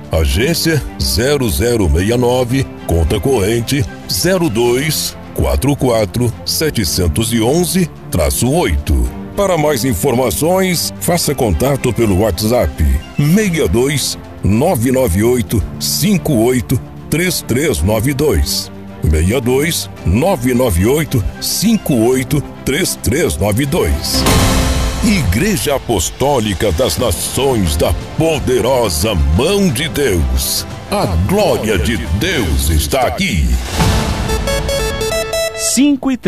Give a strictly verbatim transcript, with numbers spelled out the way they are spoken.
agência zero zero seis nove, conta corrente zero dois quatro quatro sete um um oito. Para mais informações, faça contato pelo WhatsApp seis dois nove nove oito cinco oito três três nove dois. seis dois nove nove oito cinco oito três três nove dois. Igreja Apostólica das Nações da Poderosa Mão de Deus. A glória de Deus está aqui. cinco e